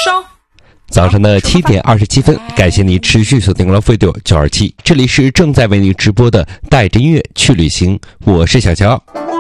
烧。 早上的7点27分，感谢你持续锁定了 Radio 927，这里是正在为你直播的带着音乐去旅行，我是小乔。